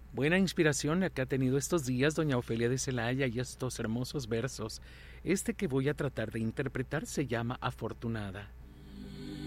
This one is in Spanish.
Buena inspiración la que ha tenido estos días doña Ofelia de Celaya y estos hermosos versos. Este que voy a tratar de interpretar se llama Afortunada.